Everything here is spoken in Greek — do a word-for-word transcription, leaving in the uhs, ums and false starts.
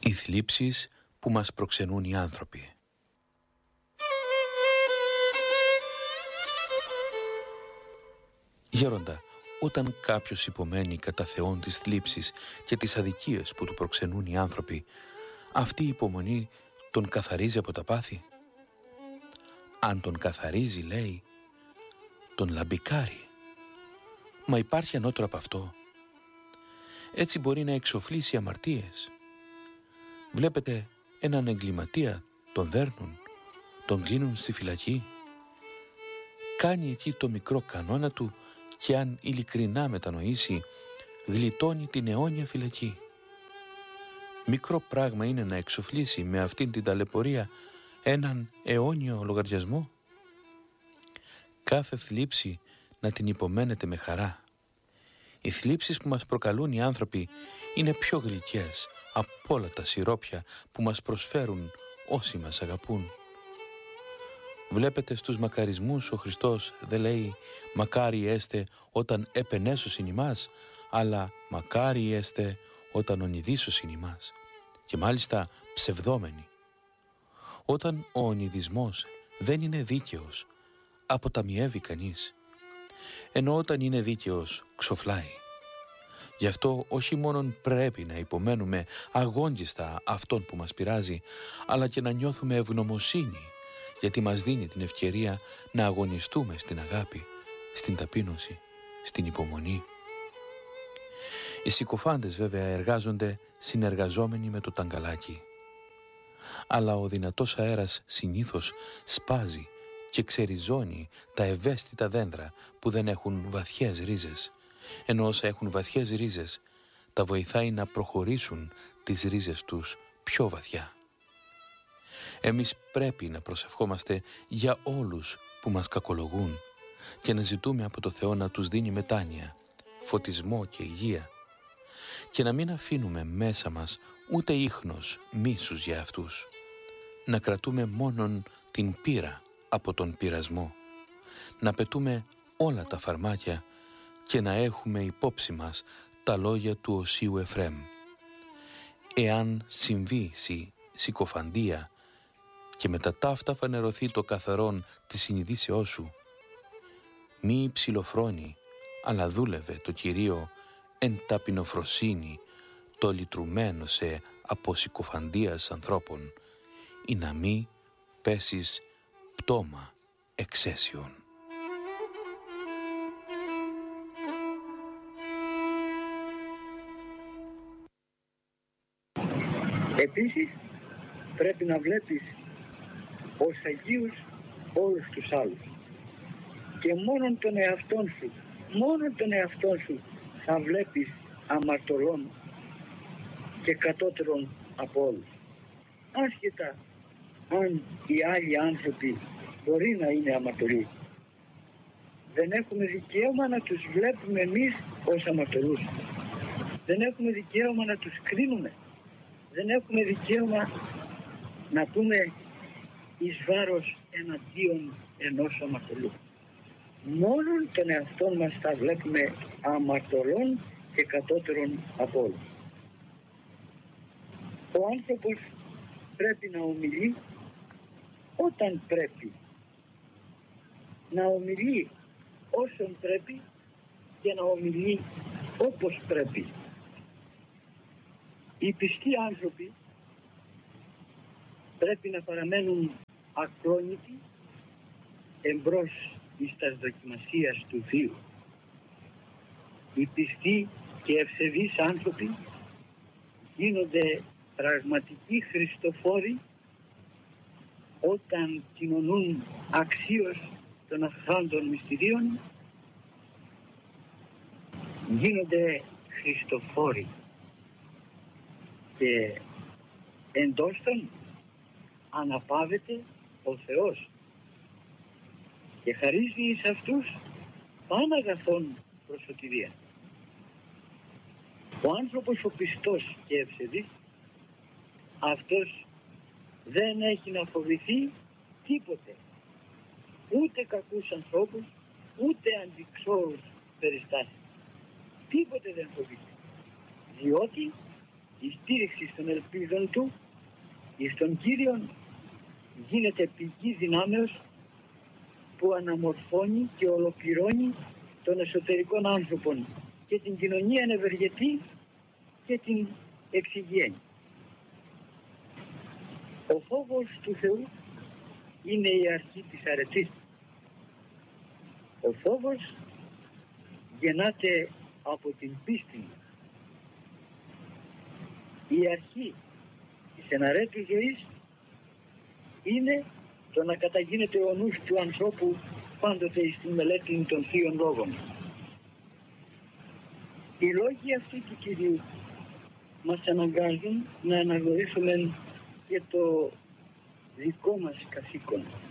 Οι θλίψεις που μας προξενούν οι άνθρωποι. Γέροντα, όταν κάποιος υπομένει κατά Θεόν τις θλίψεις και τις αδικίες που του προξενούν οι άνθρωποι, αυτή η υπομονή τον καθαρίζει από τα πάθη? Αν τον καθαρίζει, λέει, τον λαμπικάρει. Μα υπάρχει ανώτερο από αυτό? Έτσι μπορεί να εξοφλήσει αμαρτίες. Βλέπετε έναν εγκληματία, τον δέρνουν, τον κλείνουν στη φυλακή. Κάνει εκεί το μικρό κανόνα του και αν ειλικρινά μετανοήσει, γλιτώνει την αιώνια φυλακή. Μικρό πράγμα είναι να εξοφλήσει με αυτήν την ταλαιπωρία έναν αιώνιο λογαριασμό. Κάθε θλίψη να την υπομένετε με χαρά. Οι θλίψεις που μας προκαλούν οι άνθρωποι είναι πιο γλυκές από όλα τα σιρόπια που μας προσφέρουν όσοι μας αγαπούν. Βλέπετε στους μακαρισμούς ο Χριστός δεν λέει «Μακάρι έστε όταν επενέσωσιν ημάς», αλλά «Μακάρι έστε όταν ονειδήσωσιν ημάς», και μάλιστα ψευδόμενοι. Όταν ο ονειδισμός δεν είναι δίκαιος, αποταμιεύει κανείς, ενώ όταν είναι δίκαιος ξοφλάει. Γι' αυτό όχι μόνον πρέπει να υπομένουμε αγόγγιστα αυτόν που μας πειράζει, αλλά και να νιώθουμε ευγνωμοσύνη, γιατί μας δίνει την ευκαιρία να αγωνιστούμε στην αγάπη, στην ταπείνωση, στην υπομονή. Οι συκοφάντες βέβαια εργάζονται συνεργαζόμενοι με το ταγκαλάκι, αλλά ο δυνατός αέρας συνήθως σπάζει και ξεριζώνει τα ευαίσθητα δέντρα που δεν έχουν βαθιές ρίζες, ενώ όσα έχουν βαθιές ρίζες τα βοηθάει να προχωρήσουν τις ρίζες τους πιο βαθιά. Εμείς πρέπει να προσευχόμαστε για όλους που μας κακολογούν και να ζητούμε από το Θεό να τους δίνει μετάνοια, φωτισμό και υγεία, και να μην αφήνουμε μέσα μας ούτε ίχνος μίσους για αυτούς. Να κρατούμε μόνον την πείρα από τον πειρασμό, να πετούμε όλα τα φαρμάκια και να έχουμε υπόψη μας τα λόγια του Οσίου Εφραίμ. Εάν συμβεί σι, συκοφαντία και με τα ταύτα φανερωθεί το καθαρόν της συνειδήσεώς σου, μη ψιλοφρόνη, αλλά δούλευε το Κυρίο εν ταπεινοφροσύνη, το λυτρουμένο σε από συκοφαντίας ανθρώπων, ή να μη πέσεις πτώμα εξαίσιον. Επίσης πρέπει να βλέπεις ως Αγίους όλους τους άλλους και μόνον τον εαυτόν σου, μόνον τον εαυτόν σου θα βλέπεις αμαρτωλών και κατώτερων από όλους. Άσχετα αν οι άλλοι άνθρωποι μπορεί να είναι αμαρτωλοί, δεν έχουμε δικαίωμα να τους βλέπουμε εμείς ως αμαρτωλούς. Δεν έχουμε δικαίωμα να τους κρίνουμε. Δεν έχουμε δικαίωμα να πούμε εις βάρος εναντίον ενός αμαρτωλού. Μόνον τον εαυτόν μας θα βλέπουμε αμαρτωλών και κατώτερων από όλους. Ο άνθρωπος πρέπει να ομιλεί όταν πρέπει, να ομιλεί όσον πρέπει και να ομιλεί όπως πρέπει. Οι πιστοί άνθρωποι πρέπει να παραμένουν ακρόνητοι εμπρός εις τας δοκιμασίας του Θείου. Οι πιστοί και ευσεβείς άνθρωποι γίνονται πραγματικοί Χριστοφόροι όταν κοινωνούν αξίως των αχράντων μυστηρίων, γίνονται Χριστοφόροι και εντός των αναπαύεται ο Θεός και χαρίζει εις αυτούς παν αγαθόν προσωτηρία. Ο άνθρωπος ο πιστός και ευσεβής, αυτός δεν έχει να φοβηθεί τίποτε, ούτε κακούς ανθρώπους, ούτε αντιξόρους περιστάσεις. Τίποτε δεν φοβηθεί, διότι η στήριξη των ελπίδων του εις τον Κύριον γίνεται πηγή δυνάμεως που αναμορφώνει και ολοκληρώνει των εσωτερικών άνθρωπων και την κοινωνία ευεργετεί και την εξηγαίνει. Ο φόβος του Θεού είναι η αρχή της αρετής. Ο φόβος γεννάται από την πίστη. Η αρχή της εναρέτης ζωής είναι το να καταγίνεται ο νους του ανθρώπου πάντοτε στην μελέτη των Θείων Λόγων. Οι λόγοι αυτοί του Κυρίου μας αναγκάζουν να αναγνωρίσουμε και το δικό μας καθήκον.